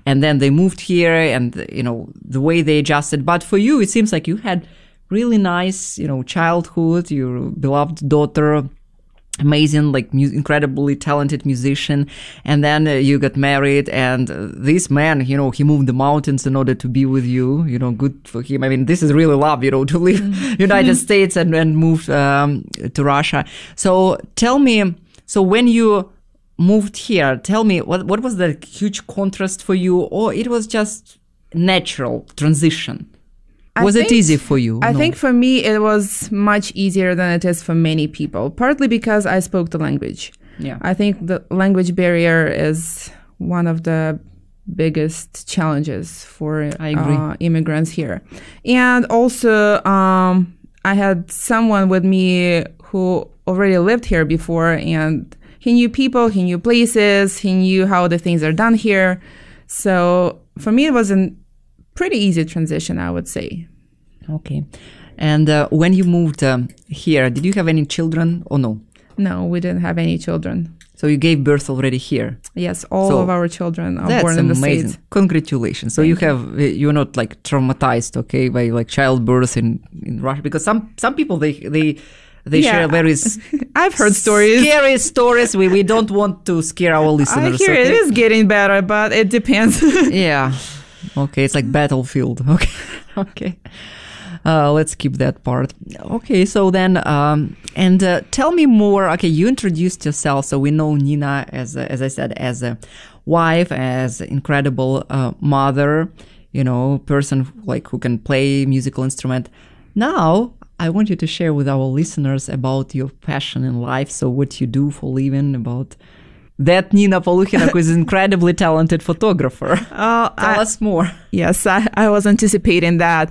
and then they moved here, and the way they adjusted. But for you, it seems like you had really nice, childhood, your beloved daughter, amazing, like incredibly talented musician, and then you got married, and this man, he moved the mountains in order to be with you. Good for him. I mean, this is really love, to leave United States and move to Russia. So tell me, so when you moved here, tell me what was the huge contrast for you, or it was just natural transition? Was it easy for you? I think for me, it was much easier than it is for many people, partly because I spoke the language. Yeah. I think the language barrier is one of the biggest challenges for immigrants here. And also, I had someone with me who already lived here before, and he knew people, he knew places, he knew how the things are done here. So for me, it was a pretty easy transition, I would say. Okay. And when you moved here, did you have any children or no? No, we didn't have any children. So you gave birth already here? Yes, all of our children are born in the States. That's amazing. Congratulations. So you're not like traumatized, okay, by like childbirth in Russia? Because some people, they share very I've heard stories. Scary stories. We don't want to scare our listeners. I hear it is getting better, but it depends. Yeah. Okay, it's like battlefield. Okay. Okay. Let's keep that part. Okay, so then, tell me more. Okay, you introduced yourself, so we know Nina as I said, as a wife, as an incredible mother, person like who can play musical instrument. Now, I want you to share with our listeners about your passion in life. So what you do for a living, about that Nina Polukhina, who is an incredibly talented photographer. Tell us more. Yes, I was anticipating that.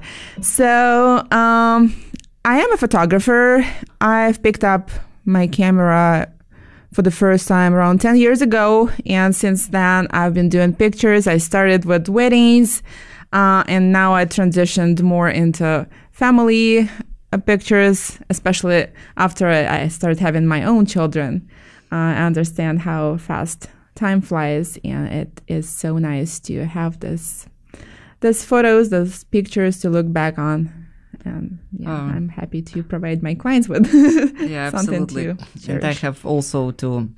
So I am a photographer. I've picked up my camera for the first time around 10 years ago. And since then, I've been doing pictures. I started with weddings, and now I transitioned more into family pictures, especially after I started having my own children. I understand how fast time flies, and it is so nice to have those photos, those pictures to look back on. And I'm happy to provide my clients with something absolutely. to cherish. And I have also to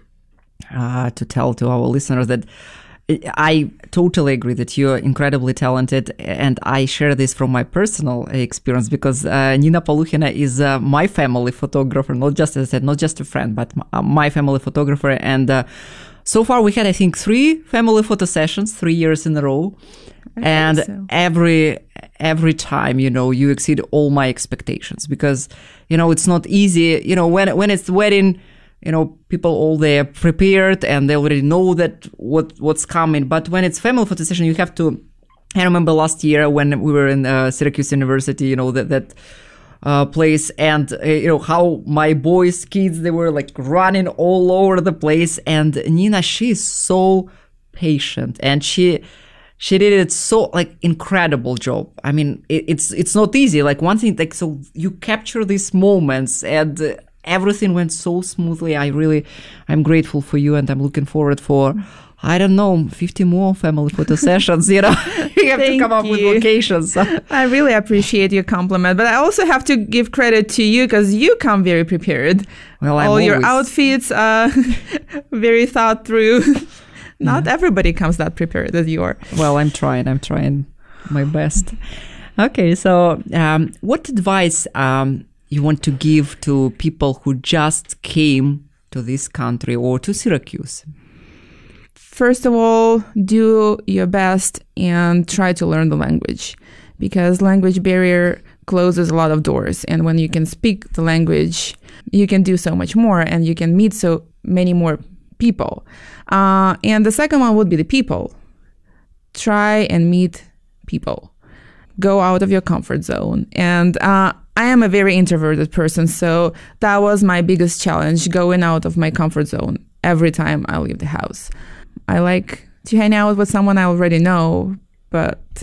tell to our listeners that I totally agree that you're incredibly talented, and I share this from my personal experience, because Nina Polukhina is my family photographer, not just, as I said, not just a friend, but my family photographer. And so far we had, I think, 3 family photo sessions, 3 years in a row. And so. every time, you exceed all my expectations, because, it's not easy, when it's the wedding, people all there prepared and they already know that what's coming. But when it's family photo session, you have to. I remember last year when we were in Syracuse University, that place, and how my boys' kids, they were like running all over the place. And Nina, she's so patient, and she did it so like incredible job. I mean, it's not easy. Like one thing, like, so you capture these moments, and everything went so smoothly. I'm grateful for you, and I'm looking forward for, 50 more family photo sessions. You have to come up with locations. I really appreciate your compliment, but I also have to give credit to you, because you come very prepared. Well, all your outfits are very thought through. Not everybody comes that prepared as you are. Well, I'm trying my best. Okay, so what advice you want to give to people who just came to this country or to Syracuse? First of all, do your best and try to learn the language, because language barrier closes a lot of doors. And when you can speak the language, you can do so much more, and you can meet so many more people. And the second one would be the people. Try and meet people. Go out of your comfort zone. And I am a very introverted person, so that was my biggest challenge, going out of my comfort zone every time I leave the house. I like to hang out with someone I already know, but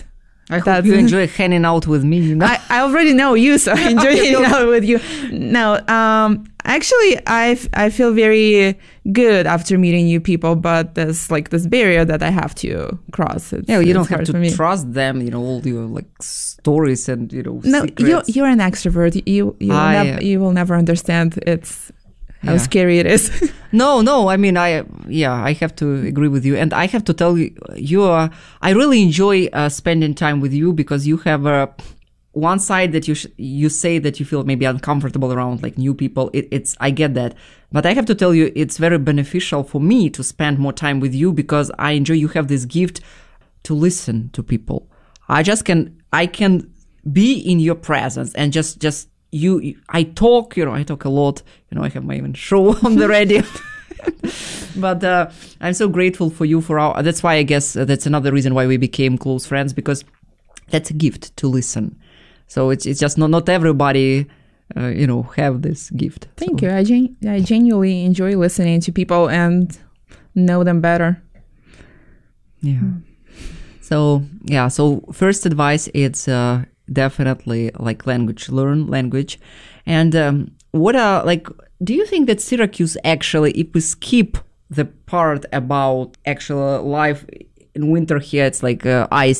I hope you enjoy hanging out with me. I already know you, so I enjoy hanging out with you. No, actually, I feel very good after meeting new people, but there's like this barrier that I have to cross. You don't have to trust them. All your like stories and secrets. You're an extrovert. You will never understand how scary it is. No. I mean, I have to agree with you, and I have to tell you, I really enjoy spending time with you because you have one side that you say that you feel maybe uncomfortable around like new people. I get that, but I have to tell you, it's very beneficial for me to spend more time with you because I enjoy. You have this gift to listen to people. I can be in your presence and just. I talk a lot, I have my own show on the radio, but I'm so grateful for you that's why I guess that's another reason why we became close friends, because that's a gift to listen. So it's just not everybody, have this gift. Thank you. I genuinely enjoy listening to people and know them better. Yeah. So first advice, it's definitely like learn language. And do you think that Syracuse actually, if we skip the part about actual life in winter here, it's like ice.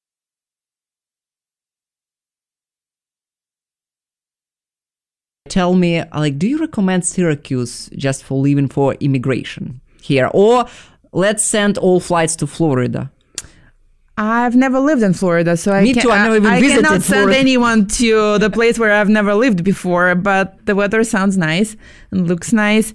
Tell me, do you recommend Syracuse just for living for immigration here? Or let's send all flights to Florida? I've never lived in Florida, so Me too, I've never even visited cannot send Florida. anyone to the place where I've never lived before, but the weather sounds nice and looks nice.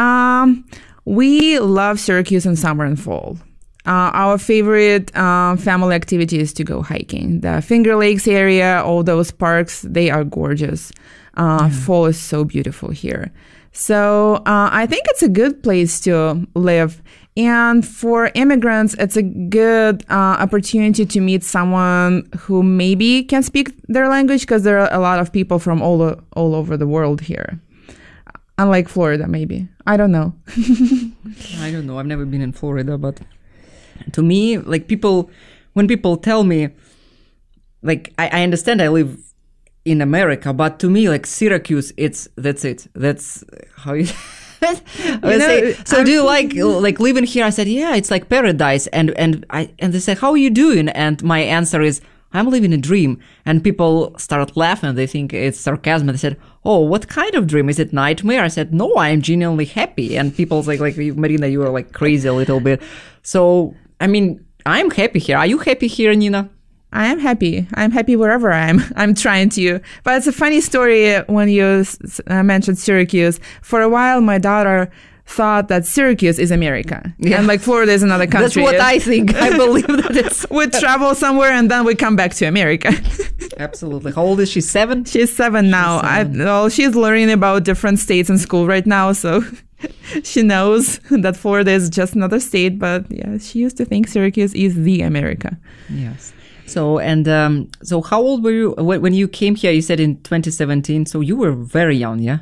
We love Syracuse in summer and fall. Our favorite family activity is to go hiking. The Finger Lakes area, all those parks, they are gorgeous. Fall is so beautiful here. So I think it's a good place to live. And for immigrants, it's a good opportunity to meet someone who maybe can speak their language, because there are a lot of people from all over the world here. Unlike Florida, maybe. I don't know. I don't know. I've never been in Florida, but to me, when people tell me, I understand I live in America, but to me, Syracuse, that's it. That's how you... So do you like living here? I said, yeah, it's like paradise. And they said, how are you doing? And my answer is, I'm living a dream. And people start laughing. They think it's sarcasm. They said, oh, what kind of dream? Is it nightmare? I said, no, I am genuinely happy. And people's like Marina, you are crazy a little bit. So, I mean, I'm happy here. Are you happy here, Nina? I am happy. I'm happy wherever I'm trying to. But it's a funny story when you mentioned Syracuse. For a while, my daughter thought that Syracuse is America. Yeah. And Florida is another country. That's what I think. I believe that it's... We travel somewhere and then we come back to America. Absolutely. How old is she? 7? She's 7 now. She's learning about different states in school right now, so... She knows that Florida is just another state, but yeah, she used to think Syracuse is the America. Yes. So how old were you when you came here? You said in 2017, so you were very young, yeah?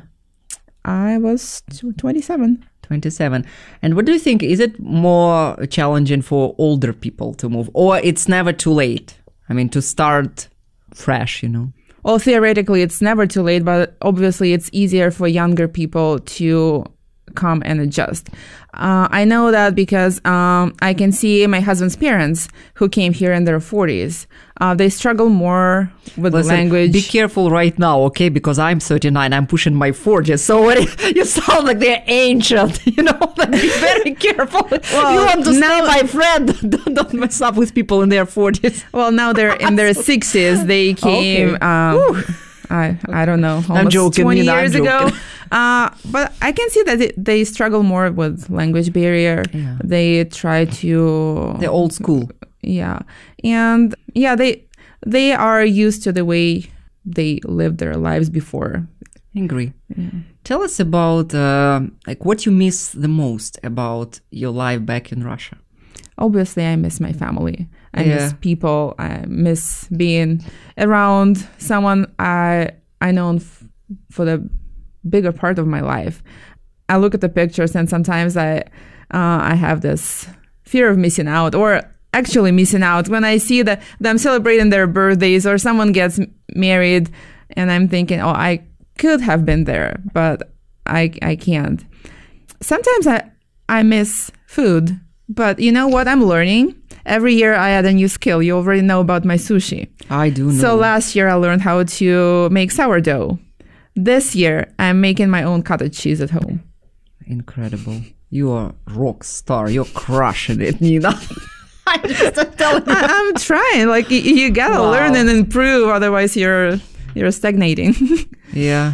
I was 27. 27. And what do you think? Is it more challenging for older people to move, or it's never too late? I mean, to start fresh, Well, theoretically, it's never too late, but obviously it's easier for younger people to come and adjust. I know that because I can see my husband's parents who came here in their 40s. They struggle more with the language. Be careful right now, okay? Because I'm 39. I'm pushing my 40s. So you sound like they're ancient, Be very careful. Well, you want to stay my friend. Don't mess up with people in their 40s. Well, now they're in their 60s. They came... Okay. I don't know, almost I'm joking, 20 years ago. But I can see that they struggle more with language barrier. Yeah. They try to... They're old school. Yeah. And yeah, they are used to the way they lived their lives before. I agree. Yeah. Tell us about what you miss the most about your life back in Russia. Obviously, I miss my family. I miss people. I miss being around someone I known for the bigger part of my life. I look at the pictures and sometimes I have this fear of missing out, or actually missing out when I see them celebrating their birthdays or someone gets married, and I'm thinking, oh, I could have been there, but I can't. Sometimes I miss food, but you know what I'm learning? Every year I add a new skill. You already know about my sushi. I do know. So last year I learned how to make sourdough. This year I'm making my own cottage cheese at home. Incredible. You are a rock star. You're crushing it, Nina. I'm just telling you. I'm trying. Like you gotta learn and improve, otherwise you're stagnating. Yeah.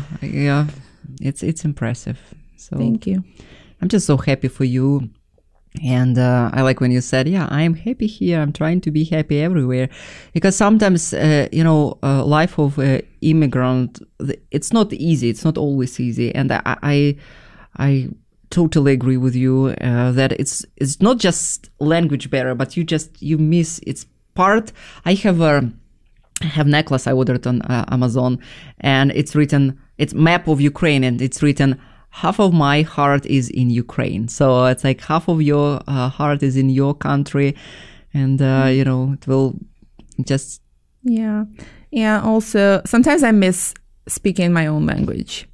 It's impressive. So thank you. I'm just so happy for you. And I like when you said, yeah, I'm happy here. I'm trying to be happy everywhere. Because sometimes, life of immigrant, it's not easy. It's not always easy. And I totally agree with you that it's not just language barrier, but you miss its part. I have necklace I ordered on Amazon, and it's map of Ukraine, and it's written, half of my heart is in Ukraine. So it's like half of your heart is in your country, and it will just. Yeah. Also, sometimes I miss speaking my own language.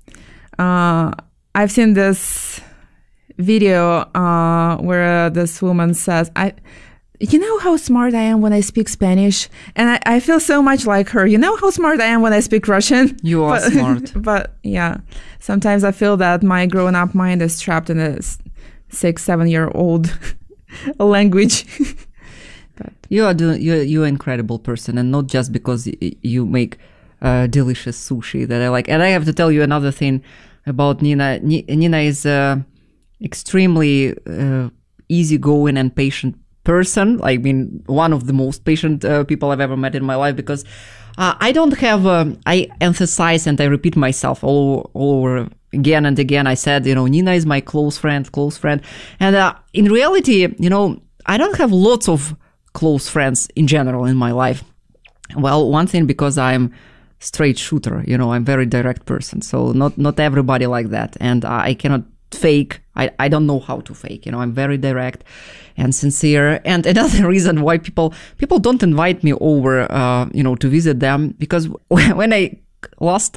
I've seen this video where this woman says, you know how smart I am when I speak Spanish? And I feel so much like her. You know how smart I am when I speak Russian? You are smart. But yeah, sometimes I feel that my grown-up mind is trapped in a 6-7-year-old language. But you're an incredible person, and not just because you make delicious sushi that I like. And I have to tell you another thing about Nina. Nina is extremely easygoing and patient person. I mean, one of the most patient people I've ever met in my life, because I don't have, I emphasize and I repeat myself all over again and again. I said, Nina is my close friend. And in reality, I don't have lots of close friends in general in my life. Well, one thing, because I'm straight shooter, I'm very direct person. So not everybody like that. And I cannot fake. I don't know how to fake. I'm very direct and sincere. And another reason why people don't invite me over, to visit them, because when last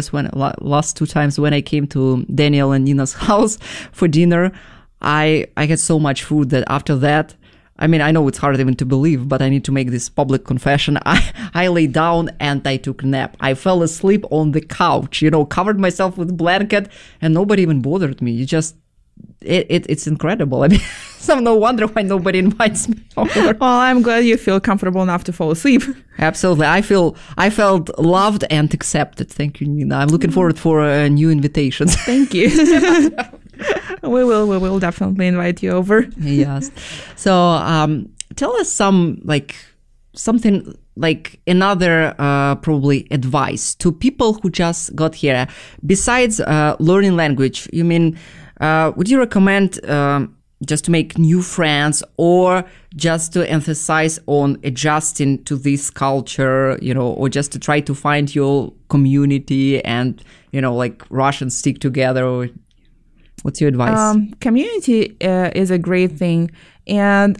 2 times when I came to Daniel and Nina's house for dinner, I had so much food that after that, I mean, I know it's hard even to believe, but I need to make this public confession. I lay down and I took a nap. I fell asleep on the couch, covered myself with a blanket, and nobody even bothered me. It's incredible. I mean, so no wonder why nobody invites me over. Well, I'm glad you feel comfortable enough to fall asleep. Absolutely. I felt loved and accepted. Thank you, Nina. I'm looking forward for new invitations. Thank you. We will definitely invite you over. Yes. So tell us something like another probably advice to people who just got here. Besides learning language, you mean, would you recommend just to make new friends, or just to emphasize on adjusting to this culture, or just to try to find your community and, like Russians stick together? Or what's your advice? Community is a great thing. And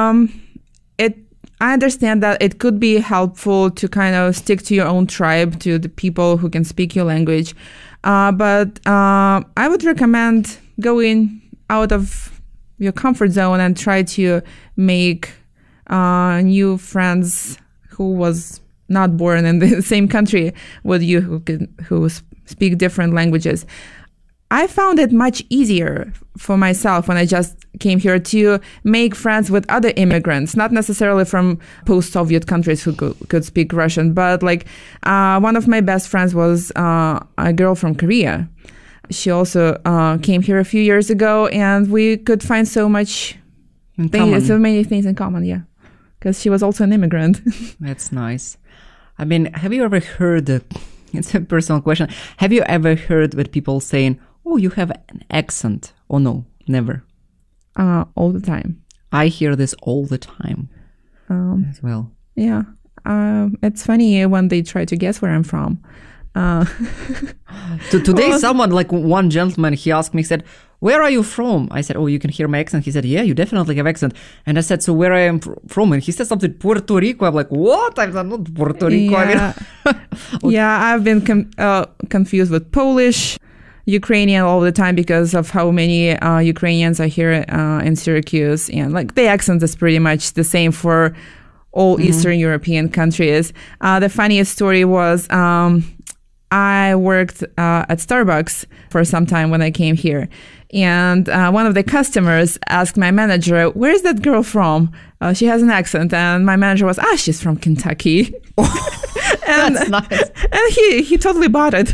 I understand that it could be helpful to kind of stick to your own tribe, to the people who can speak your language. But I would recommend going out of your comfort zone and try to make new friends who was not born in the same country with you, who speak different languages. I found it much easier for myself when I just came here to make friends with other immigrants, not necessarily from post-Soviet countries who could speak Russian, but one of my best friends was a girl from Korea. She also came here a few years ago, and we could find so many things in common, yeah, because she was also an immigrant. That's nice. I mean, have you ever heard, it's a personal question, have you ever heard with people saying, oh, you have an accent? Oh, no, never. All the time. I hear this all the time as well. Yeah. It's funny when they try to guess where I'm from. Today, someone, like one gentleman, he asked me, he said, "Where are you from?" I said, "Oh, you can hear my accent." He said, "Yeah, you definitely have accent." And I said, "So where I am from?" And he said something, "Puerto Rico." I'm like, "What? I'm not Puerto Rico." Yeah, I've been confused with Polish, Ukrainian all the time because of how many Ukrainians are here in Syracuse. And like the accent is pretty much the same for all Eastern European countries. The funniest story was I worked at Starbucks for some time when I came here. And one of the customers asked my manager, "Where is that girl from? She has an accent." And my manager was, "She's from Kentucky." And, that's nice. And he totally bought it.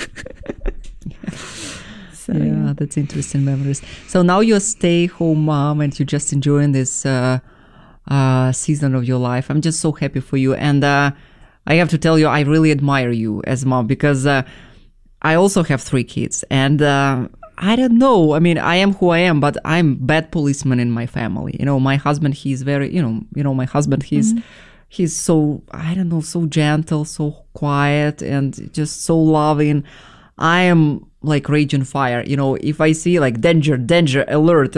So, yeah, that's interesting memories. So now you're a stay-home mom and you're just enjoying this season of your life. I'm just so happy for you. And I have to tell you, I really admire you as a mom because I also have 3 kids. And I don't know. I mean, I am who I am, but I'm bad policeman in my family. You know, my husband, he's very, my husband, he's so, I don't know, so gentle, so quiet, and just so loving. I am like raging fire. You know, if I see like danger, alert,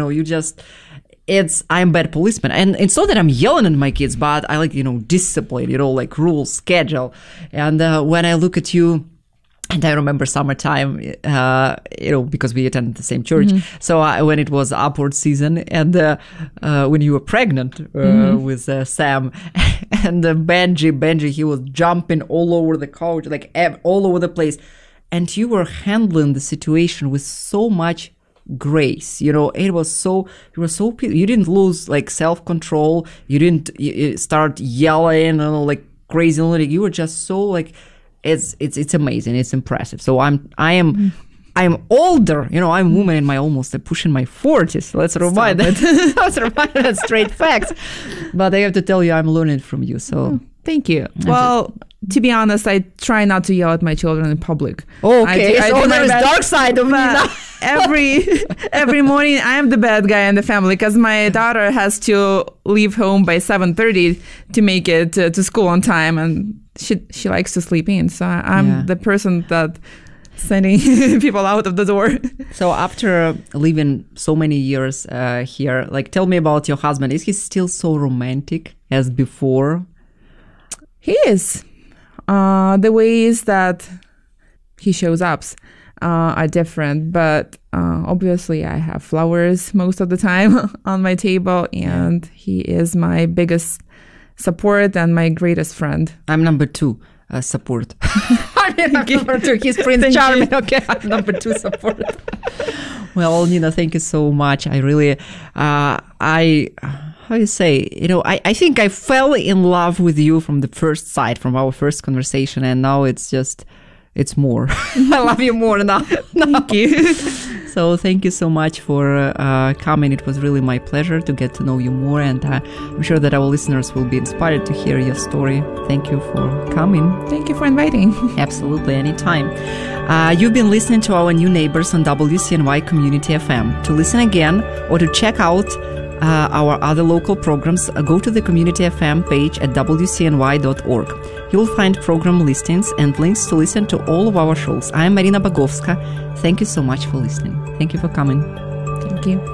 I'm bad policeman. And it's not that I'm yelling at my kids, but I like, discipline, like rules, schedule. And when I look at you, and I remember summertime, because we attended the same church. So when it was upward season, and when you were pregnant with Sam, and Benji, he was jumping all over the couch, like all over the place. And you were handling the situation with so much grace. It was so, you didn't lose like self-control. You didn't start yelling, like crazy. You were just so like, it's amazing. It's impressive. So I'm older, I'm a woman in my almost pushing my 40s. Let's remind that straight facts. But I have to tell you, I'm learning from you. So thank you. Well, to be honest, I try not to yell at my children in public. Okay, so there's dark side of me now. every morning, I am the bad guy in the family because my daughter has to leave home by 7:30 to make it to school on time, and she likes to sleep in. So I'm the person that sending people out of the door. So after living so many years here, like tell me about your husband. Is he still so romantic as before? He is. The ways that he shows up are different, but obviously I have flowers most of the time on my table, and he is my biggest support and my greatest friend. I'm number 2 support. I'm number 2. He's Prince Charming. Okay, I'm number 2 support. Well, Nina, thank you so much. I really, how you say, I think I fell in love with you from the first sight, from our first conversation, and now it's more. I love you more now. Thank you. So thank you so much for coming. It was really my pleasure to get to know you more, and I'm sure that our listeners will be inspired to hear your story. Thank you for coming. Thank you for inviting. Absolutely, anytime. You've been listening to our new neighbors on WCNY Community FM. To listen again or to check out our other local programs, go to the Community FM page at wcny.org. You'll find program listings and links to listen to all of our shows. I'm Marina Bagovska. Thank you so much for listening. Thank you for coming. Thank you.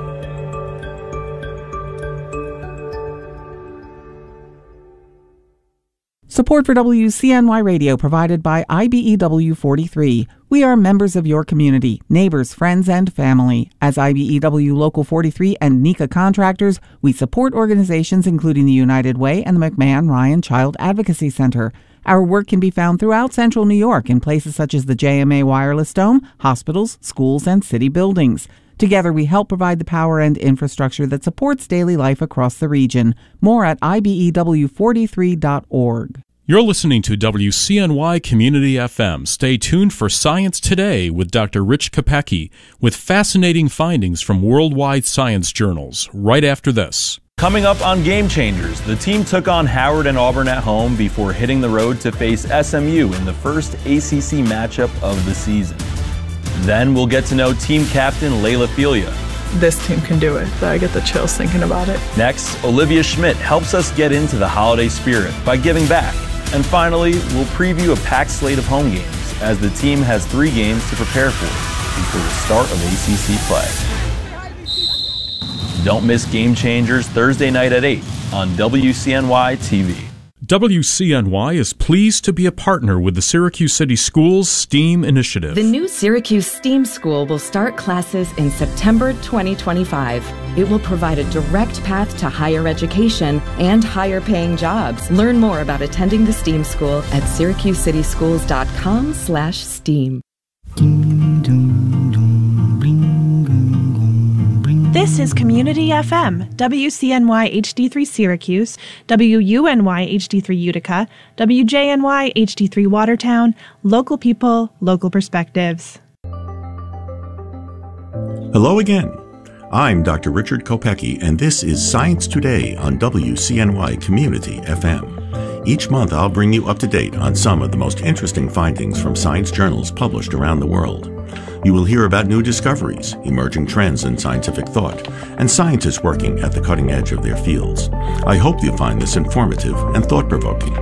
Support for WCNY Radio provided by IBEW 43. We are members of your community, neighbors, friends, and family. As IBEW Local 43 and NECA contractors, we support organizations including the United Way and the McMahon Ryan Child Advocacy Center. Our work can be found throughout Central New York in places such as the JMA Wireless Dome, hospitals, schools, and city buildings. Together, we help provide the power and infrastructure that supports daily life across the region. More at IBEW43.org. You're listening to WCNY Community FM. Stay tuned for Science Today with Dr. Rich Kopecki, with fascinating findings from worldwide science journals, right after this. Coming up on Game Changers, the team took on Howard and Auburn at home before hitting the road to face SMU in the first ACC matchup of the season. Then we'll get to know team captain Layla Filia. This team can do it. I get the chills thinking about it. Next, Olivia Schmidt helps us get into the holiday spirit by giving back. And finally, we'll preview a packed slate of home games as the team has 3 games to prepare for before the start of ACC play. Don't miss Game Changers Thursday night at 8 on WCNY TV. WCNY is pleased to be a partner with the Syracuse City Schools STEAM initiative. The new Syracuse STEAM School will start classes in September 2025. It will provide a direct path to higher education and higher paying jobs. Learn more about attending the STEAM School at syracuseCityschools.com/STEAM. This is Community FM, WCNY HD3 Syracuse, WUNY HD3 Utica, WJNY HD3 Watertown, local people, local perspectives. Hello again. I'm Dr. Richard Kopecki, and this is Science Today on WCNY Community FM. Each month I'll bring you up to date on some of the most interesting findings from science journals published around the world. You will hear about new discoveries, emerging trends in scientific thought, and scientists working at the cutting edge of their fields. I hope you find this informative and thought-provoking.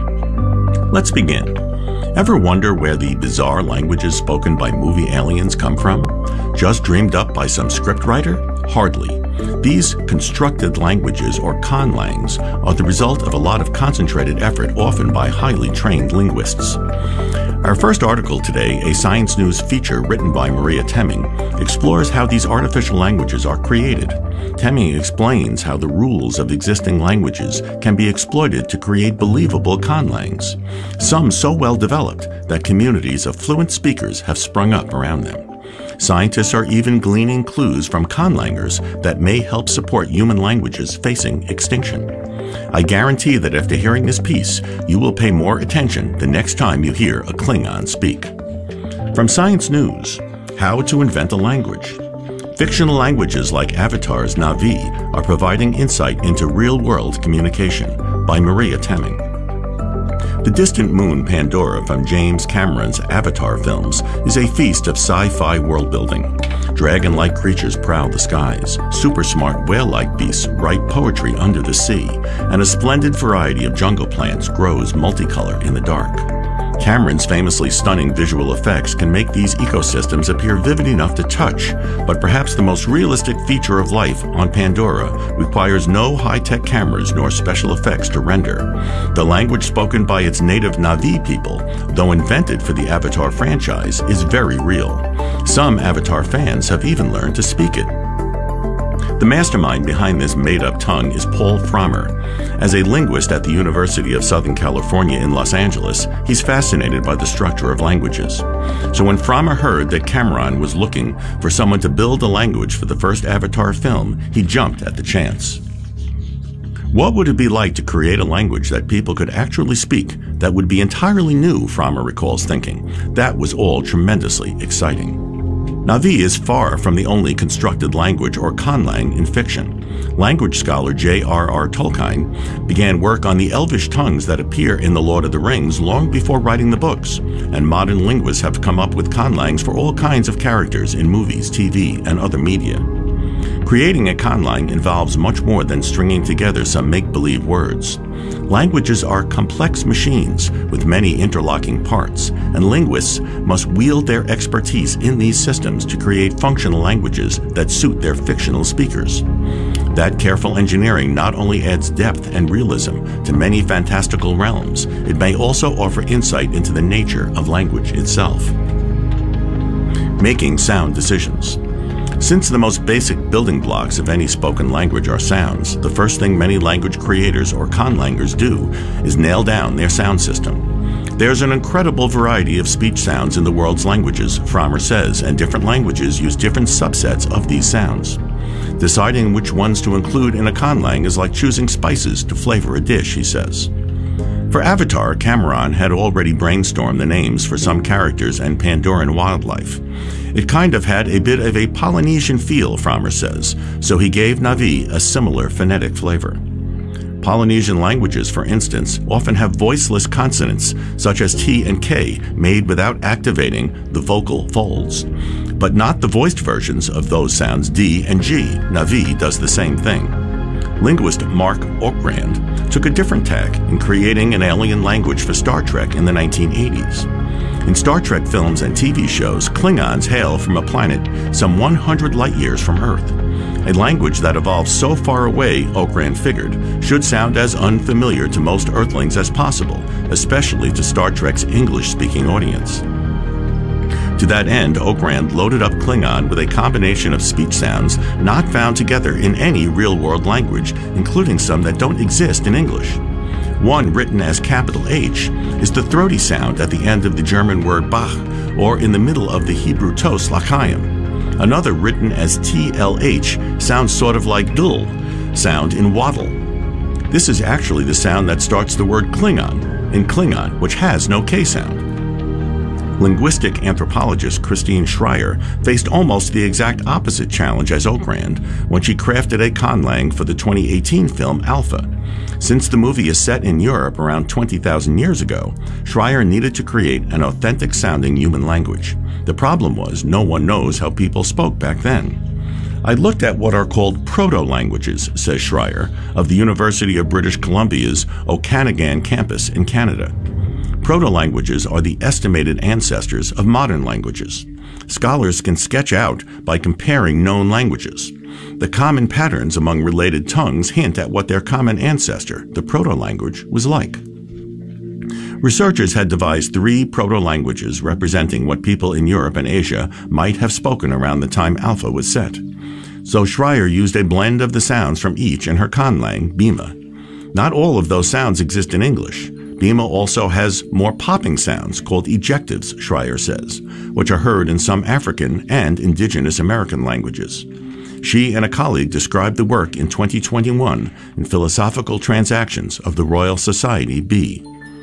Let's begin. Ever wonder where the bizarre languages spoken by movie aliens come from? Just dreamed up by some scriptwriter? Hardly. These constructed languages, or conlangs, are the result of a lot of concentrated effort, often by highly trained linguists. Our first article today, a Science News feature written by Maria Temming, explores how these artificial languages are created. Temming explains how the rules of existing languages can be exploited to create believable conlangs, some so well developed that communities of fluent speakers have sprung up around them. Scientists are even gleaning clues from conlangers that may help support human languages facing extinction. I guarantee that after hearing this piece, you will pay more attention the next time you hear a Klingon speak. From Science News, How to Invent a Language. Fictional languages like Avatar's Na'vi are providing insight into real-world communication, by Maria Temming. The distant moon Pandora from James Cameron's Avatar films is a feast of sci-fi world-building. Dragon-like creatures prowl the skies, super-smart whale-like beasts write poetry under the sea, and a splendid variety of jungle plants grows multicolor in the dark. Cameron's famously stunning visual effects can make these ecosystems appear vivid enough to touch, but perhaps the most realistic feature of life on Pandora requires no high-tech cameras nor special effects to render. The language spoken by its native Na'vi people, though invented for the Avatar franchise, is very real. Some Avatar fans have even learned to speak it. The mastermind behind this made-up tongue is Paul Frommer. As a linguist at the University of Southern California in Los Angeles, he's fascinated by the structure of languages. So when Frommer heard that Cameron was looking for someone to build a language for the first Avatar film, he jumped at the chance. What would it be like to create a language that people could actually speak that would be entirely new, Frommer recalls thinking. That was all tremendously exciting. Na'vi is far from the only constructed language or conlang in fiction. Language scholar J.R.R. Tolkien began work on the elvish tongues that appear in The Lord of the Rings long before writing the books, and modern linguists have come up with conlangs for all kinds of characters in movies, TV, and other media. Creating a conlang involves much more than stringing together some make-believe words. Languages are complex machines with many interlocking parts, and linguists must wield their expertise in these systems to create functional languages that suit their fictional speakers. That careful engineering not only adds depth and realism to many fantastical realms, it may also offer insight into the nature of language itself. Making sound decisions. Since the most basic building blocks of any spoken language are sounds, the first thing many language creators or conlangers do is nail down their sound system. There's an incredible variety of speech sounds in the world's languages, Frommer says, and different languages use different subsets of these sounds. Deciding which ones to include in a conlang is like choosing spices to flavor a dish, he says. For Avatar, Cameron had already brainstormed the names for some characters and Pandoran wildlife. It kind of had a bit of a Polynesian feel, Frommer says, so he gave Na'vi a similar phonetic flavor. Polynesian languages, for instance, often have voiceless consonants, such as T and K, made without activating the vocal folds, but not the voiced versions of those sounds D and G. Na'vi does the same thing. Linguist Mark Okrand took a different tack in creating an alien language for Star Trek in the 1980s. In Star Trek films and TV shows, Klingons hail from a planet some 100 light-years from Earth. A language that evolved so far away, Okrand figured, should sound as unfamiliar to most Earthlings as possible, especially to Star Trek's English-speaking audience. To that end, Okrand loaded up Klingon with a combination of speech sounds not found together in any real-world language, including some that don't exist in English. One, written as capital H, is the throaty sound at the end of the German word Bach, or in the middle of the Hebrew tos l'chaim. Another, written as TLH, sounds sort of like dul sound in waddle. This is actually the sound that starts the word Klingon in Klingon, which has no K sound. Linguistic anthropologist Christine Schreier faced almost the exact opposite challenge as Okrand when she crafted a conlang for the 2018 film Alpha. Since the movie is set in Europe around 20,000 years ago, Schreier needed to create an authentic-sounding human language. The problem was no one knows how people spoke back then. I looked at what are called proto-languages, says Schreier, of the University of British Columbia's Okanagan campus in Canada. Proto-languages are the estimated ancestors of modern languages. Scholars can sketch out by comparing known languages. The common patterns among related tongues hint at what their common ancestor, the proto-language, was like. Researchers had devised 3 proto-languages representing what people in Europe and Asia might have spoken around the time Alpha was set. So Schreier used a blend of the sounds from each in her conlang, Bima. Not all of those sounds exist in English. Bima also has more popping sounds called ejectives, Schreier says, which are heard in some African and indigenous American languages. She and a colleague described the work in 2021 in Philosophical Transactions of the Royal Society B.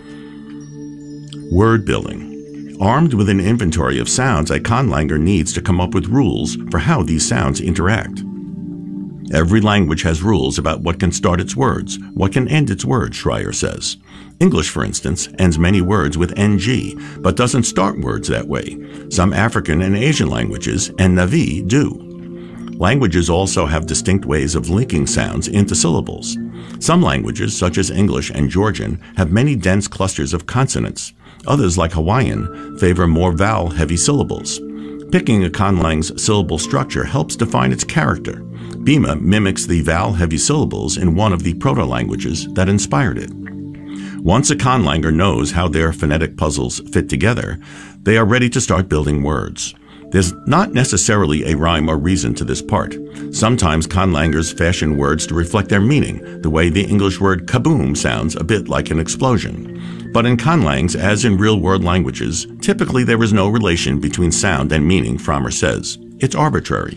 Word building. Armed with an inventory of sounds, a conlanger needs to come up with rules for how these sounds interact. Every language has rules about what can start its words, what can end its words, Schreier says. English, for instance, ends many words with ng, but doesn't start words that way. Some African and Asian languages, and Navi, do. Languages also have distinct ways of linking sounds into syllables. Some languages, such as English and Georgian, have many dense clusters of consonants. Others, like Hawaiian, favor more vowel-heavy syllables. Picking a conlang's syllable structure helps define its character. Bima mimics the vowel-heavy syllables in one of the proto-languages that inspired it. Once a conlanger knows how their phonetic puzzles fit together, they are ready to start building words. There's not necessarily a rhyme or reason to this part. Sometimes conlangers fashion words to reflect their meaning, the way the English word kaboom sounds a bit like an explosion. But in conlangs, as in real-world languages, typically there is no relation between sound and meaning, Frommer says. It's arbitrary.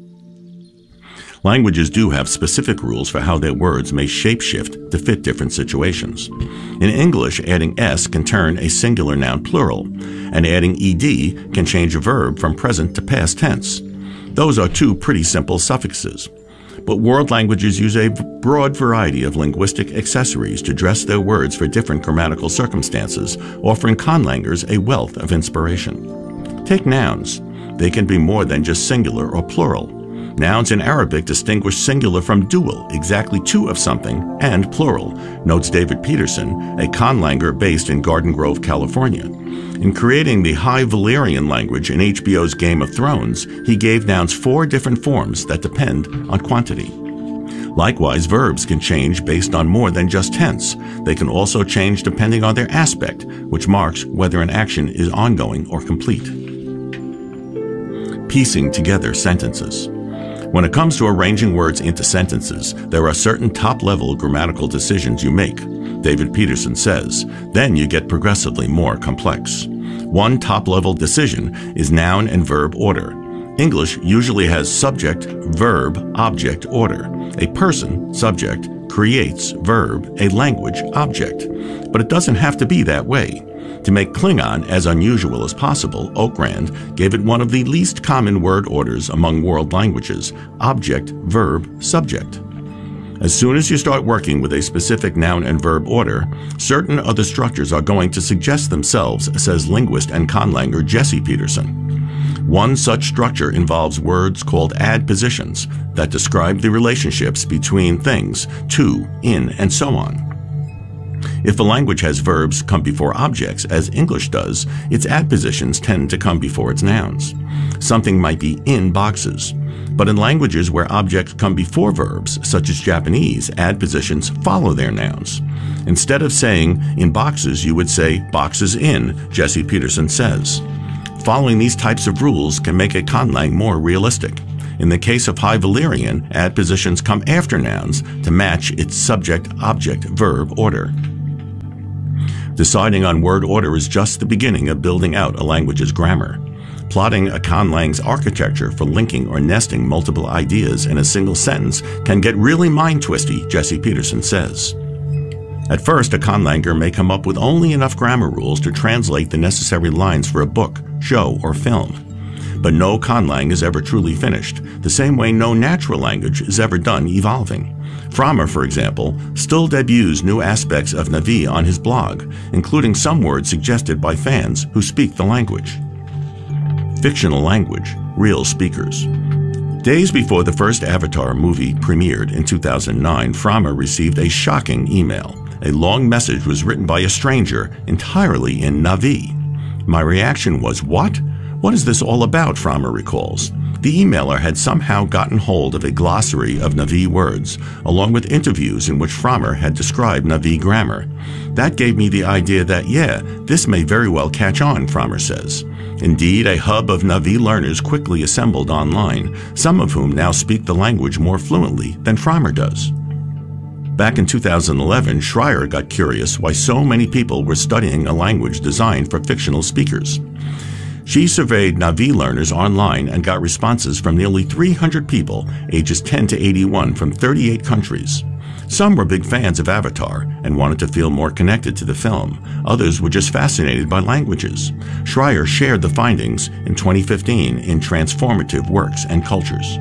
Languages do have specific rules for how their words may shapeshift to fit different situations. In English, adding s can turn a singular noun plural, and adding ed can change a verb from present to past tense. Those are 2 pretty simple suffixes. But world languages use a broad variety of linguistic accessories to dress their words for different grammatical circumstances, offering conlangers a wealth of inspiration. Take nouns. They can be more than just singular or plural. Nouns in Arabic distinguish singular from dual, exactly 2 of something, and plural, notes David Peterson, a conlanger based in Garden Grove, California. In creating the High Valyrian language in HBO's Game of Thrones, he gave nouns 4 different forms that depend on quantity. Likewise, verbs can change based on more than just tense. They can also change depending on their aspect, which marks whether an action is ongoing or complete. Piecing together sentences. When it comes to arranging words into sentences, there are certain top-level grammatical decisions you make, David Peterson says. Then you get progressively more complex. One top-level decision is noun and verb order. English usually has subject, verb, object order. A person, subject, creates, verb, a language, object. But it doesn't have to be that way. To make Klingon as unusual as possible, Okrand gave it one of the least common word orders among world languages, object, verb, subject. As soon as you start working with a specific noun and verb order, certain other structures are going to suggest themselves, says linguist and conlanger Jesse Peterson. One such structure involves words called adpositions that describe the relationships between things, to, in, and so on. If a language has verbs come before objects, as English does, its adpositions tend to come before its nouns. Something might be in boxes. But in languages where objects come before verbs, such as Japanese, adpositions follow their nouns. Instead of saying in boxes, you would say boxes in, Jesse Peterson says. Following these types of rules can make a conlang more realistic. In the case of High Valyrian, adpositions come after nouns to match its subject-object-verb order. Deciding on word order is just the beginning of building out a language's grammar. Plotting a conlang's architecture for linking or nesting multiple ideas in a single sentence can get really mind-twisty, Jesse Peterson says. At first, a conlanger may come up with only enough grammar rules to translate the necessary lines for a book, show, or film. But no conlang is ever truly finished, the same way no natural language is ever done evolving. Frommer, for example, still debuts new aspects of Na'vi on his blog, including some words suggested by fans who speak the language. Fictional language, real speakers. Days before the first Avatar movie premiered in 2009, Frommer received a shocking email. A long message was written by a stranger entirely in Na'vi. My reaction was, what? What is this all about, Frommer recalls. The emailer had somehow gotten hold of a glossary of Na'vi words, along with interviews in which Frommer had described Na'vi grammar. That gave me the idea that, this may very well catch on, Frommer says. Indeed, a hub of Na'vi learners quickly assembled online, some of whom now speak the language more fluently than Frommer does. Back in 2011, Schreier got curious why so many people were studying a language designed for fictional speakers. She surveyed Na'vi learners online and got responses from nearly 300 people, ages 10 to 81, from 38 countries. Some were big fans of Avatar and wanted to feel more connected to the film. Others were just fascinated by languages. Schreier shared the findings in 2015 in Transformative Works and Cultures.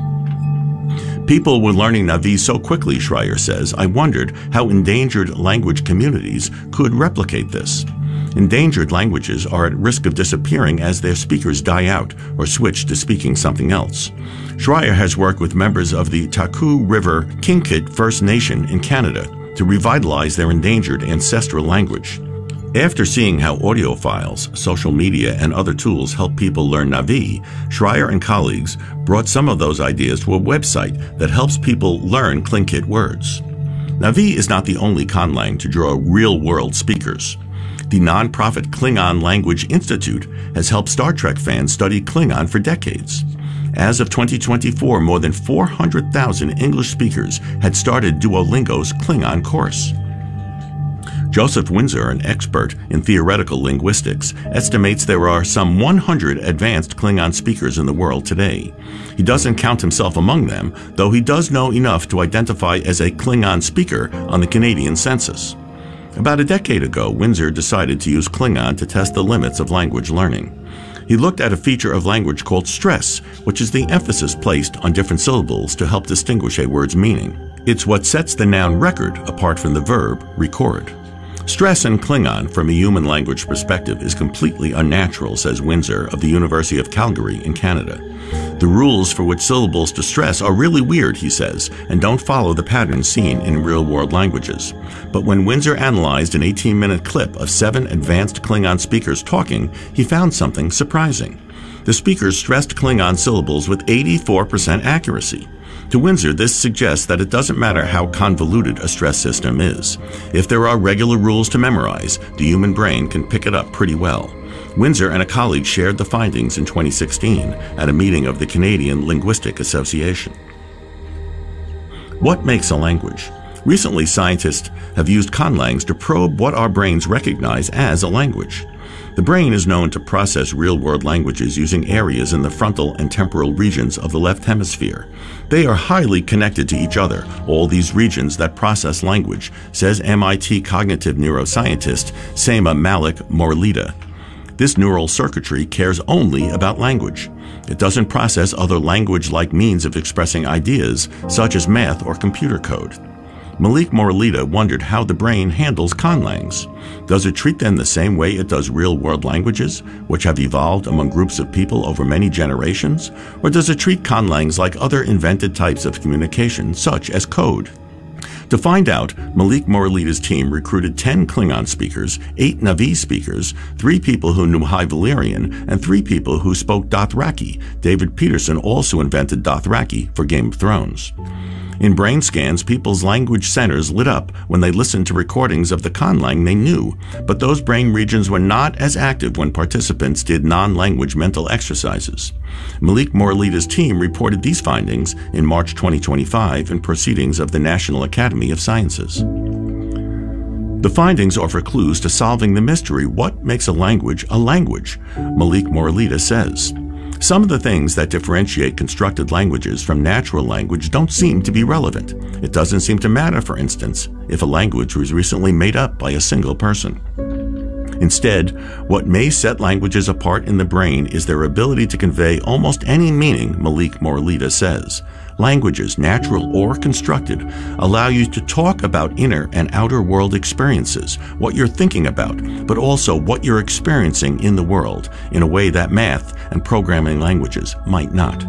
People were learning Na'vi so quickly, Schreier says, I wondered how endangered language communities could replicate this. Endangered languages are at risk of disappearing as their speakers die out or switch to speaking something else. Schreier has worked with members of the Taku River Tlingit First Nation in Canada to revitalize their endangered ancestral language. After seeing how audio files, social media, and other tools help people learn Na'vi, Schreier and colleagues brought some of those ideas to a website that helps people learn Tlingit words. Na'vi is not the only conlang to draw real-world speakers. The nonprofit Klingon Language Institute has helped Star Trek fans study Klingon for decades. As of 2024, more than 400,000 English speakers had started Duolingo's Klingon course. Joseph Windsor, an expert in theoretical linguistics, estimates there are some 100 advanced Klingon speakers in the world today. He doesn't count himself among them, though he does know enough to identify as a Klingon speaker on the Canadian census. About a decade ago, Windsor decided to use Klingon to test the limits of language learning. He looked at a feature of language called stress, which is the emphasis placed on different syllables to help distinguish a word's meaning. It's what sets the noun record apart from the verb record. Stress in Klingon, from a human language perspective, is completely unnatural, says Windsor of the University of Calgary in Canada. The rules for which syllables to stress are really weird, he says, and don't follow the patterns seen in real-world languages. But when Windsor analyzed an 18-minute clip of 7 advanced Klingon speakers talking, he found something surprising. The speakers stressed Klingon syllables with 84% accuracy. To Windsor, this suggests that it doesn't matter how convoluted a stress system is. If there are regular rules to memorize, the human brain can pick it up pretty well. Windsor and a colleague shared the findings in 2016 at a meeting of the Canadian Linguistic Association. What makes a language? Recently, scientists have used conlangs to probe what our brains recognize as a language. The brain is known to process real-world languages using areas in the frontal and temporal regions of the left hemisphere. They are highly connected to each other, all these regions that process language, says MIT cognitive neuroscientist Seema Malik-Morlida. This neural circuitry cares only about language. It doesn't process other language-like means of expressing ideas, such as math or computer code. Malik-Morlida wondered how the brain handles conlangs. Does it treat them the same way it does real-world languages, which have evolved among groups of people over many generations? Or does it treat conlangs like other invented types of communication, such as code? To find out, Malik Moralita's team recruited 10 Klingon speakers, 8 Na'vi speakers, 3 people who knew High Valyrian, and 3 people who spoke Dothraki. David Peterson also invented Dothraki for Game of Thrones. In brain scans, people's language centers lit up when they listened to recordings of the conlang they knew, but those brain regions were not as active when participants did non-language mental exercises. Malik Moralita's team reported these findings in March 2025 in Proceedings of the National Academy of Sciences. The findings offer clues to solving the mystery, what makes a language, Malik Moralita says. Some of the things that differentiate constructed languages from natural language don't seem to be relevant. It doesn't seem to matter, for instance, if a language was recently made up by a single person. Instead, what may set languages apart in the brain is their ability to convey almost any meaning, Malik Moralita says. Languages, natural or constructed, allow you to talk about inner and outer world experiences, what you're thinking about, but also what you're experiencing in the world, in a way that math and programming languages might not.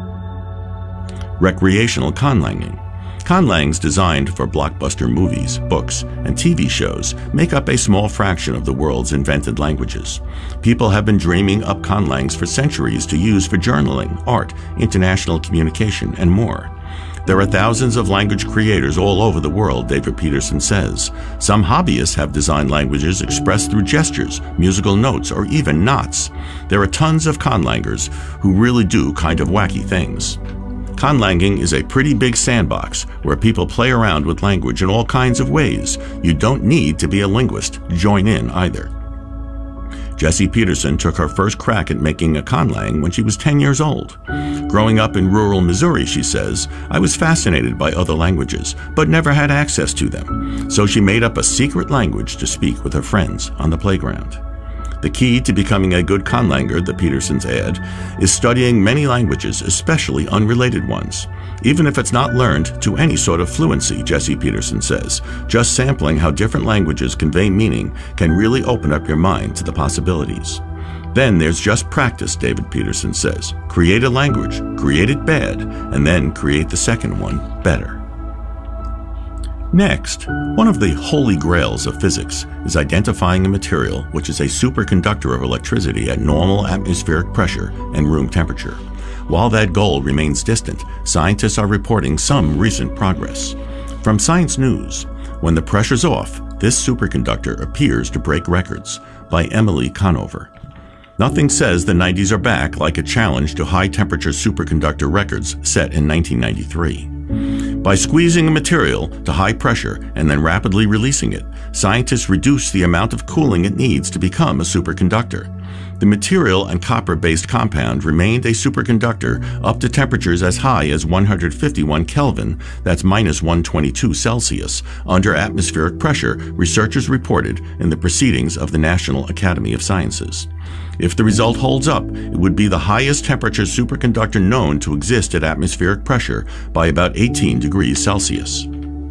Recreational conlanging. Conlangs designed for blockbuster movies, books, and TV shows make up a small fraction of the world's invented languages. People have been dreaming up conlangs for centuries to use for journaling, art, international communication, and more. There are thousands of language creators all over the world, David Peterson says. Some hobbyists have designed languages expressed through gestures, musical notes, or even knots. There are tons of conlangers who really do kind of wacky things. Conlanging is a pretty big sandbox where people play around with language in all kinds of ways. You don't need to be a linguist to join in either. Jessie Peterson took her first crack at making a conlang when she was 10 years old. Growing up in rural Missouri, she says, I was fascinated by other languages, but never had access to them. So she made up a secret language to speak with her friends on the playground. The key to becoming a good conlanger, the Petersons add, is studying many languages, especially unrelated ones. Even if it's not learned to any sort of fluency, Jessie Peterson says, just sampling how different languages convey meaning can really open up your mind to the possibilities. Then there's just practice, David Peterson says. Create a language, create it bad, and then create the second one better. Next, one of the holy grails of physics is identifying a material which is a superconductor of electricity at normal atmospheric pressure and room temperature. While that goal remains distant, scientists are reporting some recent progress. From Science News, when the pressure's off, this superconductor appears to break records, by Emily Conover. Nothing says the 90s are back like a challenge to high-temperature superconductor records set in 1993. By squeezing a material to high pressure and then rapidly releasing it, scientists reduce the amount of cooling it needs to become a superconductor. The material and copper-based compound remained a superconductor up to temperatures as high as 151 Kelvin, that's minus 122 Celsius, under atmospheric pressure, researchers reported in the Proceedings of the National Academy of Sciences. If the result holds up, it would be the highest temperature superconductor known to exist at atmospheric pressure by about 18 degrees Celsius.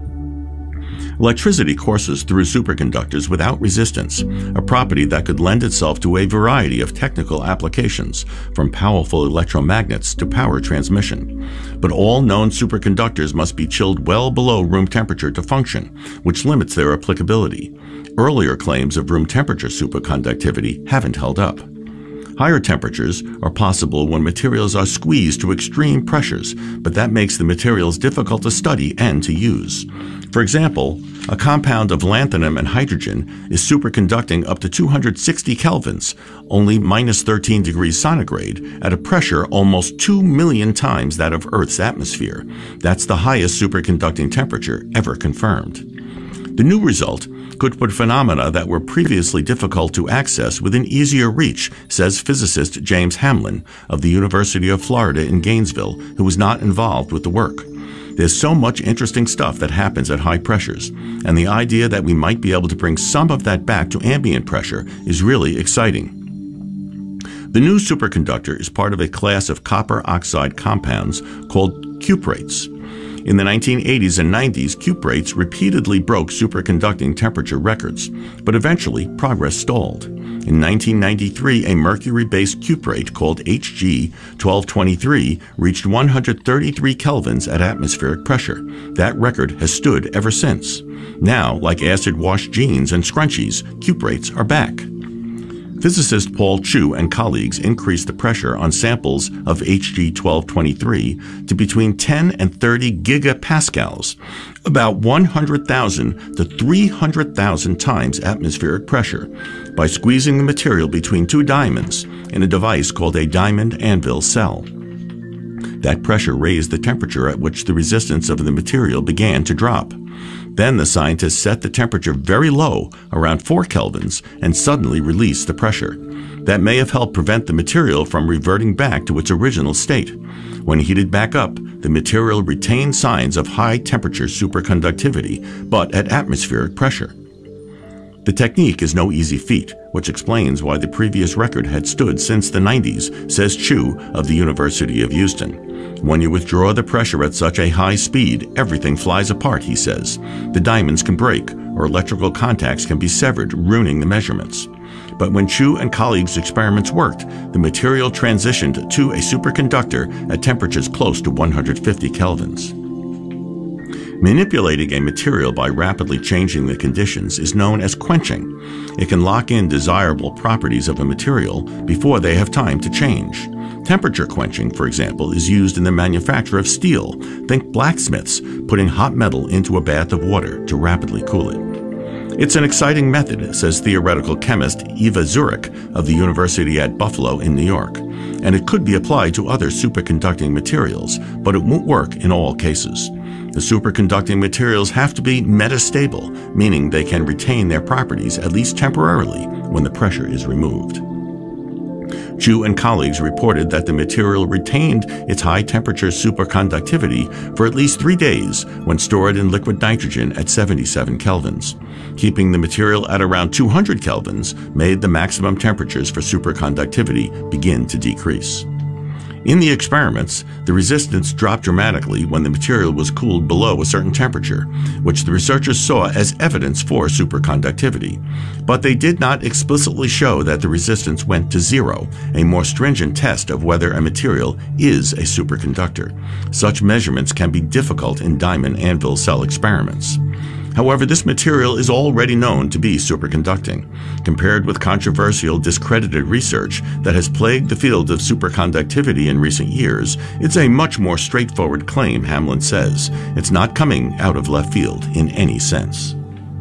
Electricity courses through superconductors without resistance, a property that could lend itself to a variety of technical applications, from powerful electromagnets to power transmission. But all known superconductors must be chilled well below room temperature to function, which limits their applicability. Earlier claims of room temperature superconductivity haven't held up. Higher temperatures are possible when materials are squeezed to extreme pressures, but that makes the materials difficult to study and to use. For example, a compound of lanthanum and hydrogen is superconducting up to 260 kelvins, only minus 13 degrees centigrade, at a pressure almost 2 million times that of Earth's atmosphere. That's the highest superconducting temperature ever confirmed. The new result could put phenomena that were previously difficult to access within easier reach, says physicist James Hamlin of the University of Florida in Gainesville, who was not involved with the work. There's so much interesting stuff that happens at high pressures, and the idea that we might be able to bring some of that back to ambient pressure is really exciting. The new superconductor is part of a class of copper oxide compounds called cuprates. In the 1980s and 90s, cuprates repeatedly broke superconducting temperature records, but eventually progress stalled. In 1993, a mercury-based cuprate called Hg-1223 reached 133 kelvins at atmospheric pressure. That record has stood ever since. Now, like acid-washed jeans and scrunchies, cuprates are back. Physicist Paul Chu and colleagues increased the pressure on samples of Hg-1223 to between 10 and 30 gigapascals, about 100,000 to 300,000 times atmospheric pressure, by squeezing the material between two diamonds in a device called a diamond anvil cell. That pressure raised the temperature at which the resistance of the material began to drop. Then the scientists set the temperature very low, around 4 kelvins, and suddenly released the pressure. That may have helped prevent the material from reverting back to its original state. When heated back up, the material retained signs of high-temperature superconductivity, but at atmospheric pressure. The technique is no easy feat, which explains why the previous record had stood since the 90s, says Chu of the University of Houston. When you withdraw the pressure at such a high speed, everything flies apart, he says. The diamonds can break, or electrical contacts can be severed, ruining the measurements. But when Chu and colleagues' experiments worked, the material transitioned to a superconductor at temperatures close to 150 kelvins. Manipulating a material by rapidly changing the conditions is known as quenching. It can lock in desirable properties of a material before they have time to change. Temperature quenching, for example, is used in the manufacture of steel. Think blacksmiths putting hot metal into a bath of water to rapidly cool it. It's an exciting method, says theoretical chemist Eva Zurich of the University at Buffalo in New York, and it could be applied to other superconducting materials, but it won't work in all cases. The superconducting materials have to be metastable, meaning they can retain their properties at least temporarily when the pressure is removed. Chu and colleagues reported that the material retained its high-temperature superconductivity for at least 3 days when stored in liquid nitrogen at 77 kelvins. Keeping the material at around 200 kelvins made the maximum temperatures for superconductivity begin to decrease. In the experiments, the resistance dropped dramatically when the material was cooled below a certain temperature, which the researchers saw as evidence for superconductivity. But they did not explicitly show that the resistance went to zero, a more stringent test of whether a material is a superconductor. Such measurements can be difficult in diamond anvil cell experiments. However, this material is already known to be superconducting. Compared with controversial, discredited research that has plagued the field of superconductivity in recent years, it's a much more straightforward claim, Hamlin says. It's not coming out of left field in any sense.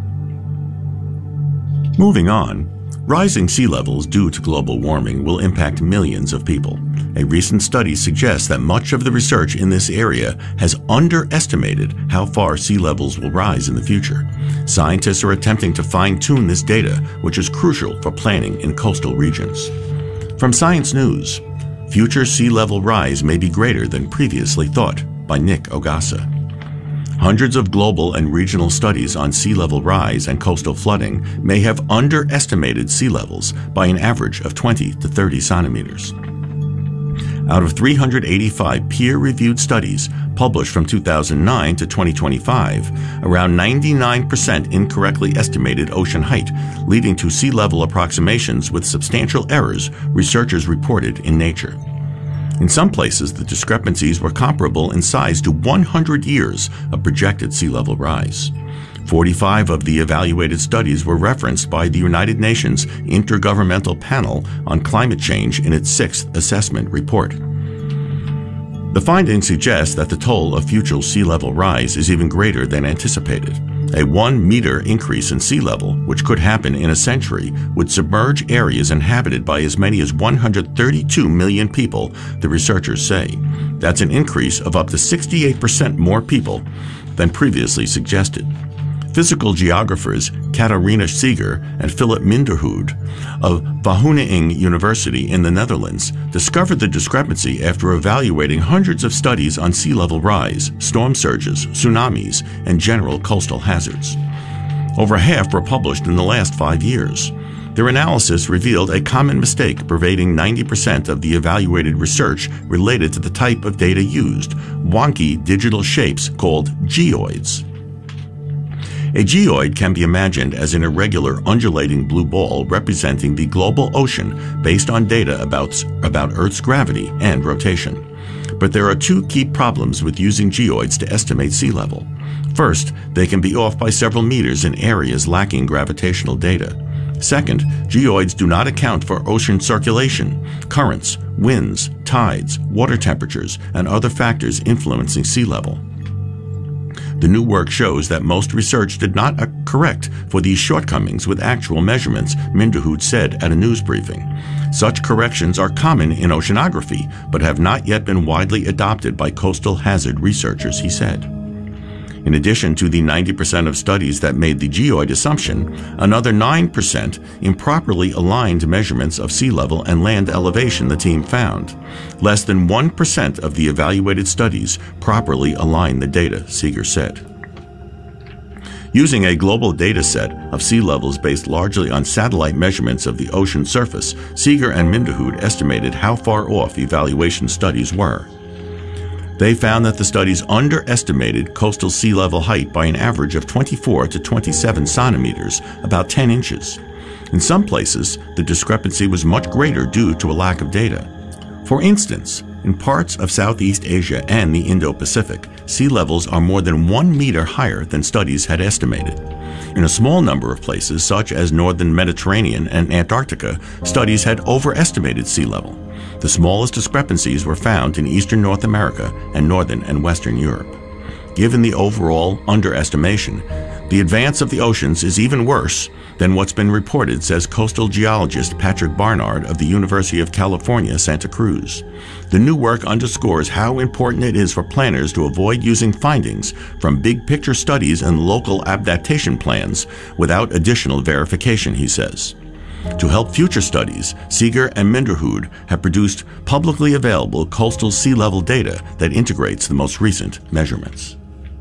Moving on, rising sea levels due to global warming will impact millions of people. A recent study suggests that much of the research in this area has underestimated how far sea levels will rise in the future. Scientists are attempting to fine-tune this data, which is crucial for planning in coastal regions. From Science News, future sea level rise may be greater than previously thought, by Nick Ogassa. Hundreds of global and regional studies on sea level rise and coastal flooding may have underestimated sea levels by an average of 20 to 30 centimeters. Out of 385 peer-reviewed studies published from 2009 to 2025, around 99% incorrectly estimated ocean height, leading to sea level approximations with substantial errors, researchers reported in Nature. In some places, the discrepancies were comparable in size to 100 years of projected sea level rise. 45 of the evaluated studies were referenced by the United Nations Intergovernmental Panel on Climate Change in its 6th assessment report. The findings suggest that the toll of future sea level rise is even greater than anticipated. A 1-meter increase in sea level, which could happen in a century, would submerge areas inhabited by as many as 132 million people, the researchers say. That's an increase of up to 68% more people than previously suggested. Physical geographers Katarina Seeger and Philip Minderhood of Wageningen University in the Netherlands discovered the discrepancy after evaluating hundreds of studies on sea level rise, storm surges, tsunamis, and general coastal hazards. Over half were published in the last 5 years. Their analysis revealed a common mistake pervading 90% of the evaluated research related to the type of data used, wonky digital shapes called geoids. A geoid can be imagined as an irregular undulating blue ball representing the global ocean based on data about Earth's gravity and rotation. But there are two key problems with using geoids to estimate sea level. First, they can be off by several meters in areas lacking gravitational data. Second, geoids do not account for ocean circulation, currents, winds, tides, water temperatures, and other factors influencing sea level. The new work shows that most research did not correct for these shortcomings with actual measurements, Minderhood said at a news briefing. Such corrections are common in oceanography, but have not yet been widely adopted by coastal hazard researchers, he said. In addition to the 90% of studies that made the geoid assumption, another 9% improperly aligned measurements of sea level and land elevation the team found. Less than 1% of the evaluated studies properly aligned the data, Seeger said. Using a global data set of sea levels based largely on satellite measurements of the ocean surface, Seeger and Minderhood estimated how far off evaluation studies were. They found that the studies underestimated coastal sea level height by an average of 24 to 27 centimeters, about 10 inches. In some places, the discrepancy was much greater due to a lack of data. For instance, in parts of Southeast Asia and the Indo-Pacific, sea levels are more than 1 meter higher than studies had estimated. In a small number of places, such as northern Mediterranean and Antarctica, studies had overestimated sea level. The smallest discrepancies were found in eastern North America and northern and western Europe. Given the overall underestimation, the advance of the oceans is even worse than what's been reported, says coastal geologist Patrick Barnard of the University of California, Santa Cruz. The new work underscores how important it is for planners to avoid using findings from big picture studies and local adaptation plans without additional verification, he says. To help future studies, Seeger and Minderhood have produced publicly available coastal sea level data that integrates the most recent measurements.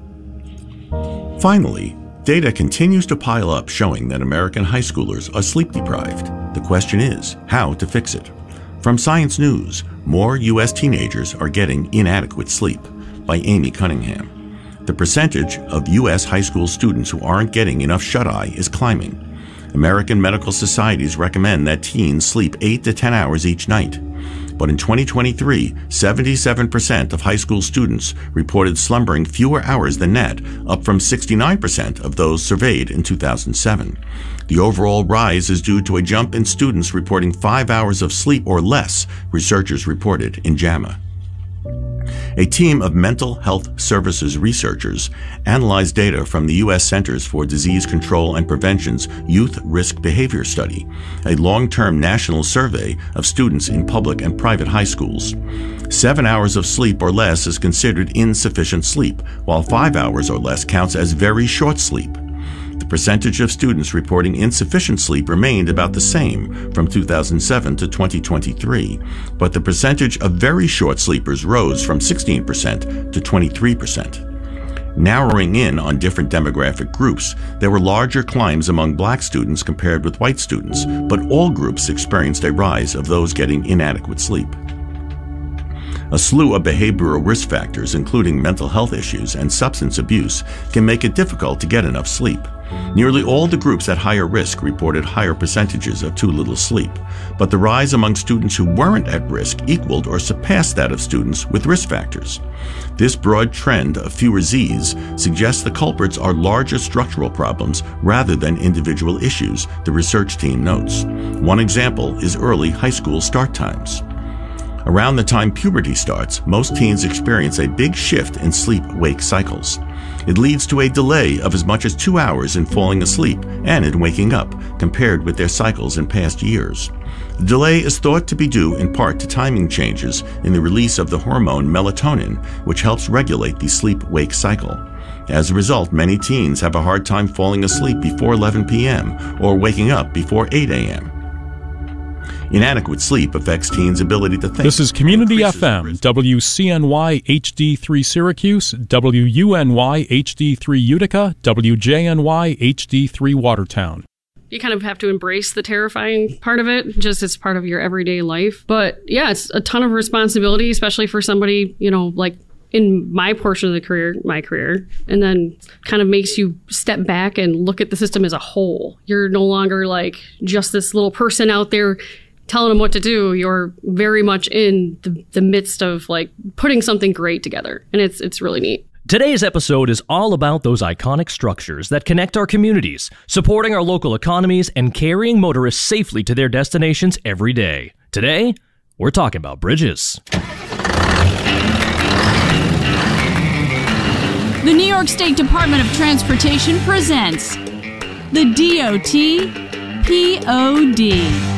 Finally, data continues to pile up showing that American high schoolers are sleep deprived. The question is, how to fix it? From Science News, more U.S. teenagers are getting inadequate sleep, by Amy Cunningham. The percentage of U.S. high school students who aren't getting enough shut-eye is climbing. American medical societies recommend that teens sleep 8 to 10 hours each night. But in 2023, 77% of high school students reported slumbering fewer hours than that, up from 69% of those surveyed in 2007. The overall rise is due to a jump in students reporting 5 hours of sleep or less, researchers reported in JAMA. A team of mental health services researchers analyzed data from the U.S. Centers for Disease Control and Prevention's Youth Risk Behavior Study, a long-term national survey of students in public and private high schools. 7 hours of sleep or less is considered insufficient sleep, while 5 hours or less counts as very short sleep. The percentage of students reporting insufficient sleep remained about the same from 2007 to 2023, but the percentage of very short sleepers rose from 16% to 23%. Narrowing in on different demographic groups, there were larger climbs among black students compared with white students, but all groups experienced a rise of those getting inadequate sleep. A slew of behavioral risk factors, including mental health issues and substance abuse, can make it difficult to get enough sleep. Nearly all the groups at higher risk reported higher percentages of too little sleep, but the rise among students who weren't at risk equaled or surpassed that of students with risk factors. This broad trend of fewer Z's suggests the culprits are larger structural problems rather than individual issues, the research team notes. One example is early high school start times. Around the time puberty starts, most teens experience a big shift in sleep-wake cycles. It leads to a delay of as much as 2 hours in falling asleep and in waking up, compared with their cycles in past years. The delay is thought to be due in part to timing changes in the release of the hormone melatonin, which helps regulate the sleep-wake cycle. As a result, many teens have a hard time falling asleep before 11 p.m. or waking up before 8 a.m. Inadequate sleep affects teens' ability to think. This is Community FM, WCNY HD3 Syracuse, WUNY HD3 Utica, WJNY HD3 Watertown. you kind of have to embrace the terrifying part of it. Just it's part of your everyday life. But yeah, it's a ton of responsibility, especially for somebody, like in my portion of my career, and then kind of makes you step back and look at the system as a whole. You're no longer like just this little person out there telling them what to do. You're very much in the midst of like putting something great together, and it's really neat. Today's episode is all about those iconic structures that connect our communities, supporting our local economies and carrying motorists safely to their destinations every day. Today, we're talking about bridges. The New York State Department of Transportation presents the DOT POD.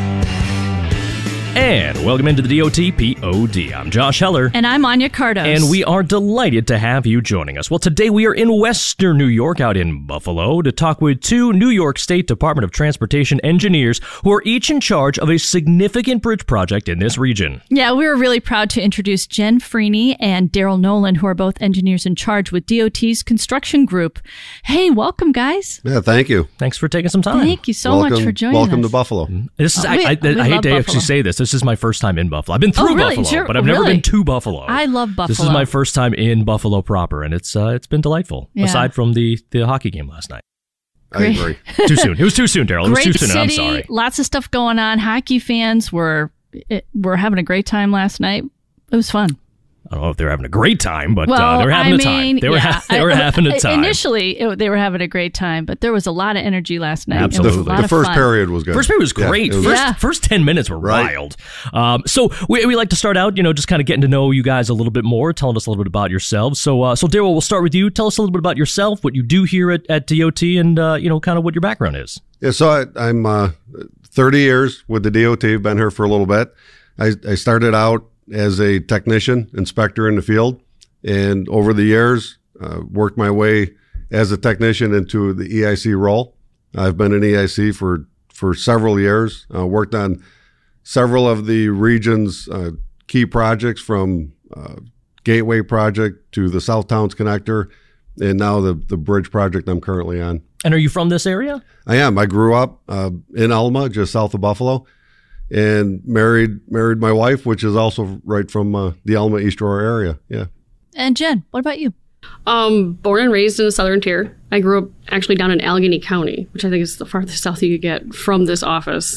And welcome into the DOT POD. I'm Josh Heller. And I'm Anya Cardos. And we are delighted to have you joining us. Well, today we are in Western New York, out in Buffalo, to talk with two New York State Department of Transportation engineers who are each in charge of a significant bridge project in this region. Yeah, we were really proud to introduce Jen Freeney and Daryl Nolan, who are both engineers in charge with DOT's construction group. Hey, welcome, guys. Yeah, thank you. Thanks for taking some time. Thank you so much for joining us. Welcome to Buffalo. This is, I hate to actually say this. This is my first time in Buffalo. I've been through Buffalo, but I've never been to Buffalo. I love Buffalo. This is my first time in Buffalo proper, and it's been delightful. Yeah. Aside from the hockey game last night. Great. I agree. Too soon. It was too soon, Daryl. It was too soon. City, I'm sorry. Lots of stuff going on. Hockey fans were having a great time last night. It was fun. I don't know if they were having a great time, but they were having a time. They were having a time. Initially, they were having a great time, but there was a lot of energy last night. Absolutely. It was a lot the of first fun. period was good. First period was great. First 10 minutes were wild. So we like to start out, just kind of getting to know you guys a little bit more, telling us a little bit about yourselves. So Daryl, we'll start with you. Tell us a little bit about yourself, what you do here at DOT, and kind of what your background is. Yeah, so I'm 30 years with the DOT. I've been here for a little bit. I started out as a technician, inspector in the field, and over the years, worked my way as a technician into the EIC role. I've been in EIC for several years, worked on several of the region's key projects, from Gateway project to the South Towns Connector, and now the bridge project I'm currently on. And are you from this area? I am. I grew up in Alma, just south of Buffalo, and married my wife, which is also right from the Alma East Aurora area. Yeah. And Jen, what about you? Born and raised in the southern tier. I grew up actually down in Allegheny County, which I think is the farthest south you could get from this office.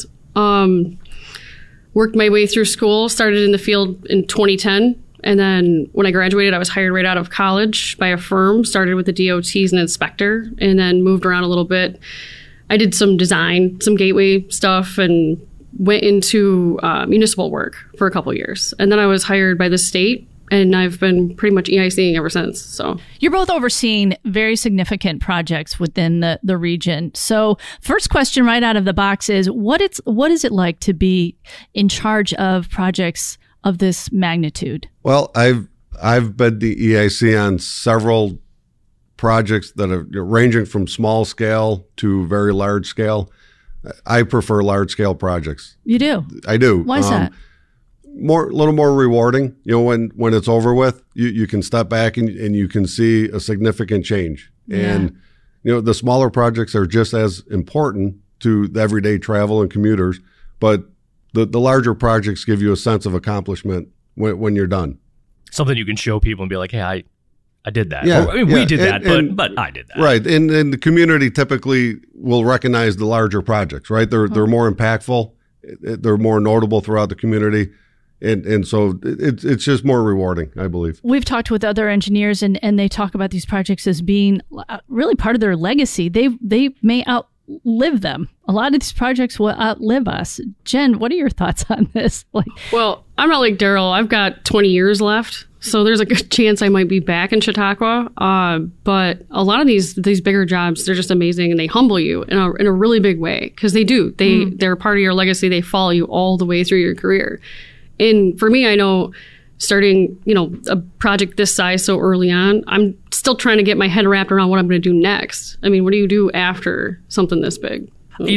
Worked my way through school, started in the field in 2010. And then when I graduated, I was hired right out of college by a firm, started with the DOT as an inspector, and then moved around a little bit. I did some design, some gateway stuff, and went into municipal work for a couple of years. And then I was hired by the state, and I've been pretty much EICing ever since. So you're both overseeing very significant projects within the region. So first question right out of the box is, what is it like to be in charge of projects of this magnitude? Well, I've been the EIC on several projects that are ranging from small scale to very large scale. I prefer large scale projects. You do? I do. Why is that? A little more rewarding. When it's over with, you can step back and you can see a significant change. Yeah. And the smaller projects are just as important to the everyday travel and commuters, but the larger projects give you a sense of accomplishment when you're done. Something you can show people and be like, hey, I did that. Yeah, we did that, but I did that. Right. And the community typically will recognize the larger projects, right? They're more impactful. They're more notable throughout the community. And so it's just more rewarding, I believe. We've talked with other engineers and they talk about these projects as being really part of their legacy. They may outlive them. A lot of these projects will outlive us. Jen, what are your thoughts on this? Well, I'm not like Daryl. I've got 20 years left. So there's a good chance I might be back in Chautauqua. But a lot of these bigger jobs, they're just amazing, and they humble you in a really big way, because they do. They're part of your legacy. They follow you all the way through your career. And for me, I know starting, a project this size so early on, I'm still trying to get my head wrapped around what I'm going to do next. I mean, what do you do after something this big?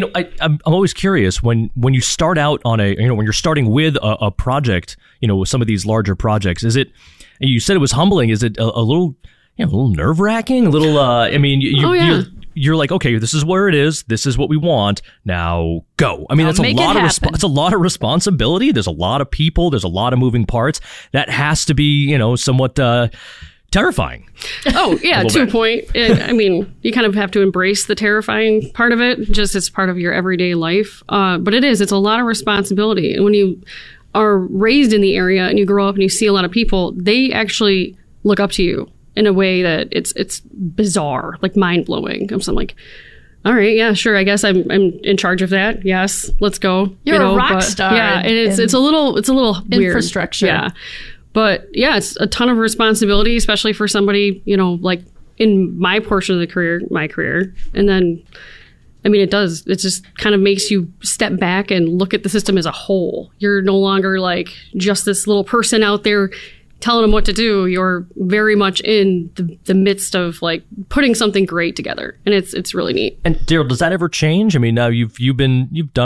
I'm always curious when you start out on when you're starting with a project, with some of these larger projects, is it, you said it was humbling, is it a little nerve wracking? A little, you're like, okay, this is where it is. This is what we want. Now go. I mean, that's a lot of it's a lot of responsibility. There's a lot of people. There's a lot of moving parts. That has to be, somewhat terrifying. Oh, yeah, to a point. I mean, you kind of have to embrace the terrifying part of it, just as part of your everyday life. But it's a lot of responsibility. And when you are raised in the area and you grow up and you see a lot of people, they actually look up to you in a way that it's bizarre, like mind-blowing. I'm like, all right, yeah, sure, I guess I'm in charge of that. Yes, let's go. You're a rock star. Yeah, it's a little weird. Infrastructure. Yeah. But yeah, it's a ton of responsibility, especially for somebody, like in my portion of my career. And then, I mean, it just kind of makes you step back and look at the system as a whole. You're no longer like just this little person out there telling them what to do. You're very much in the midst of like putting something great together. And it's really neat. And Daryl, does that ever change? I mean, now you've done